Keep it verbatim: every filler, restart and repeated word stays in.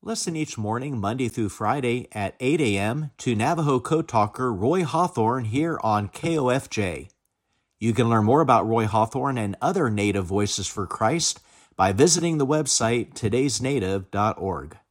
Listen each morning, Monday through Friday at eight a.m. to Navajo Code Talker Roy Hawthorne here on K O F J. You can learn more about Roy Hawthorne and other Native Voices for Christ by visiting the website todays native dot org.